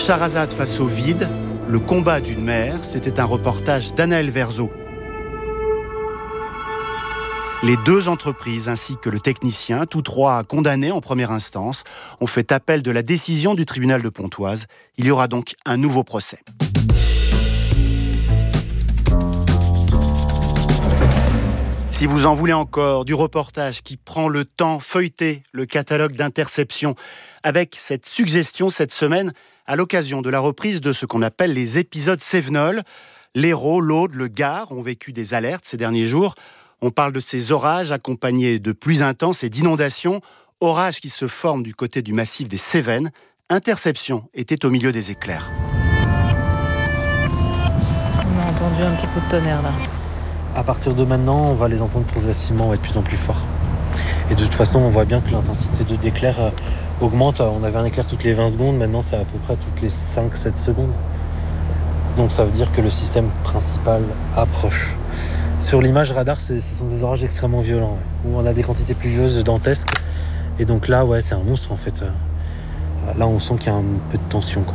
Charazade face au vide, le combat d'une mère, c'était un reportage d'Anaël Verzeau. Les deux entreprises ainsi que le technicien, tous trois condamnés en première instance, ont fait appel de la décision du tribunal de Pontoise. Il y aura donc un nouveau procès. Si vous en voulez encore du reportage qui prend le temps, feuilleter le catalogue d'Interception avec cette suggestion cette semaine à l'occasion de la reprise de ce qu'on appelle les épisodes Cévenol. L'Hérault, l'Aude, le Gard ont vécu des alertes ces derniers jours. On parle de ces orages accompagnés de pluies intenses et d'inondations, orages qui se forment du côté du massif des Cévennes. Interception était au milieu des éclairs. On a entendu un petit coup de tonnerre là. À partir de maintenant, on va les entendre progressivement être de plus en plus forts. Et de toute façon, on voit bien que l'intensité d'éclair augmente. On avait un éclair toutes les 20 secondes, maintenant c'est à peu près toutes les 5-7 secondes. Donc ça veut dire que le système principal approche. Sur l'image radar, ce sont des orages extrêmement violents, où on a des quantités pluvieuses dantesques. Et donc là, c'est un monstre en fait. Là, on sent qu'il y a un peu de tension, quoi.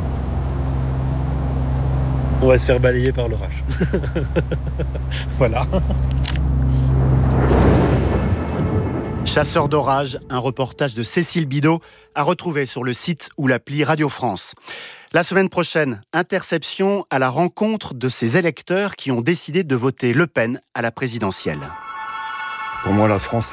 On va se faire balayer par l'orage. Voilà. Chasseur d'orage, un reportage de Cécile Bidot à retrouver sur le site ou l'appli Radio France. La semaine prochaine, Interception à la rencontre de ces électeurs qui ont décidé de voter Le Pen à la présidentielle. Pour moi, la France,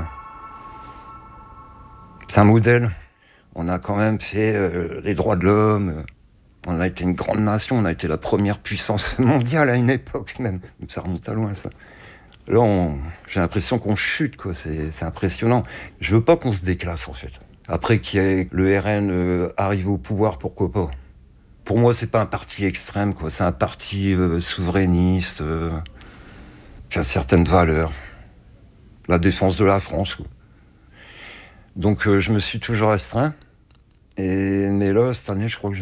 c'est un modèle. On a quand même fait les droits de l'homme. On a été une grande nation. On a été la première puissance mondiale à une époque même. Ça remonte à loin, ça. Là, j'ai l'impression qu'on chute, quoi. C'est impressionnant. Je veux pas qu'on se déclasse, en fait. Après qu'il y ait le RN arrive au pouvoir, pourquoi pas. Pour moi, c'est pas un parti extrême, quoi. C'est un parti souverainiste, qui a certaines valeurs. La défense de la France, quoi. Donc, je me suis toujours restreint. Mais là, cette année, je crois que